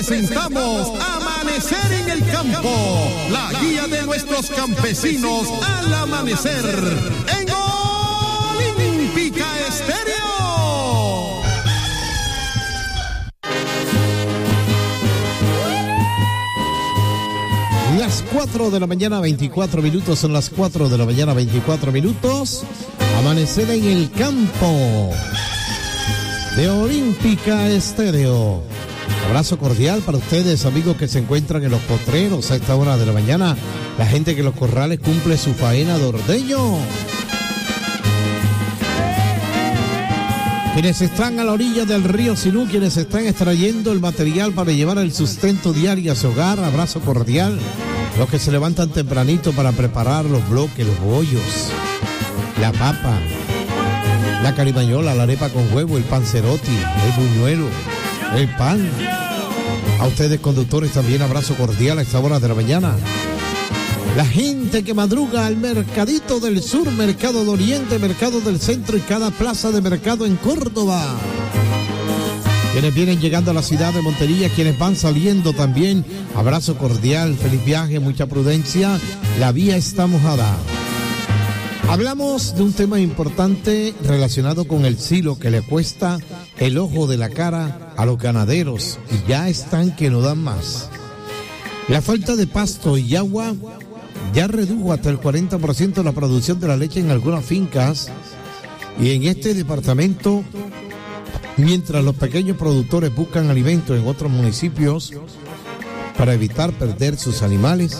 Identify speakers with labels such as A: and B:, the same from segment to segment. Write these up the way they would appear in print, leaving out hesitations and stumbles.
A: presentamos Amanecer en el Campo, la guía de nuestros campesinos al amanecer en Olímpica Estéreo.
B: Las 4 de la mañana, 24 minutos, son las 4 de la mañana, 24 minutos. Amanecer en el Campo de Olímpica Estéreo. Abrazo cordial para ustedes, amigos que se encuentran en los potreros a esta hora de la mañana. La gente que en los corrales cumple su faena de ordeño. Quienes están a la orilla del río Sinú, quienes están extrayendo el material para llevar el sustento diario a su hogar. Abrazo cordial. Los que se levantan tempranito para preparar los bloques, los bollos, la papa, la carimañola, la arepa con huevo, el panzerotti, el buñuelo, el pan. A ustedes conductores también abrazo cordial a esta hora de la mañana. La gente que madruga al Mercadito del Sur, Mercado de Oriente, Mercado del Centro y cada plaza de mercado en Córdoba. Quienes vienen llegando a la ciudad de Montería, quienes van saliendo también, abrazo cordial, feliz viaje, mucha prudencia, la vía está mojada. Hablamos de un tema importante relacionado con el silo que le cuesta el ojo de la cara a los ganaderos y ya están que no dan más. La falta de pasto y agua ya redujo hasta el 40% la producción de la leche en algunas fincas y en este departamento, mientras los pequeños productores buscan alimento en otros municipios para evitar perder sus animales,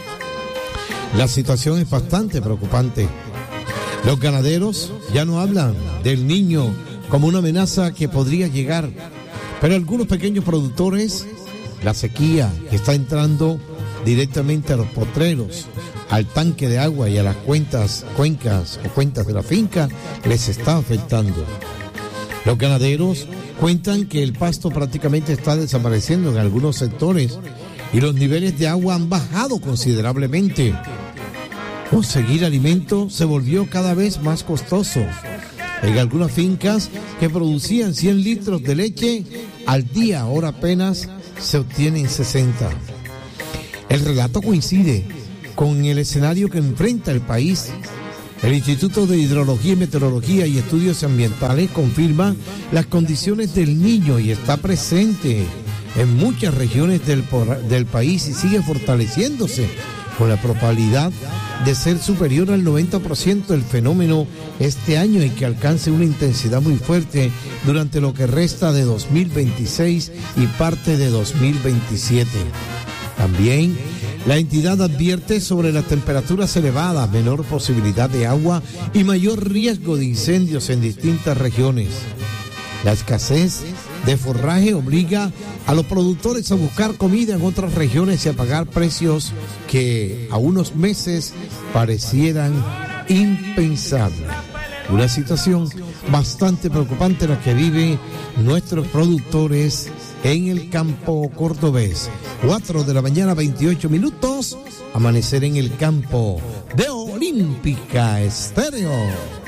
B: la situación es bastante preocupante. Los ganaderos ya no hablan del niño como una amenaza que podría llegar, pero algunos pequeños productores, la sequía que está entrando directamente a los potreros, al tanque de agua y a las cuencas de la finca, les está afectando. Los ganaderos cuentan que el pasto prácticamente está desapareciendo en algunos sectores y los niveles de agua han bajado considerablemente. Conseguir alimento se volvió cada vez más costoso. En algunas fincas que producían 100 litros de leche al día, ahora apenas se obtienen 60. El relato coincide con el escenario que enfrenta el país. El Instituto de Hidrología y Meteorología y Estudios Ambientales confirma las condiciones del Niño y está presente en muchas regiones del país y sigue fortaleciéndose con la probabilidad de ser superior al 90% el fenómeno este año y que alcance una intensidad muy fuerte durante lo que resta de 2026 y parte de 2027. También la entidad advierte sobre las temperaturas elevadas, menor posibilidad de agua y mayor riesgo de incendios en distintas regiones. La escasez de forraje obliga a los productores a buscar comida en otras regiones y a pagar precios que a unos meses parecieran impensables. Una situación bastante preocupante la que viven nuestros productores en el campo cordobés. 4 de la mañana, 28 minutos, amanecer en el campo de Olímpica Estéreo.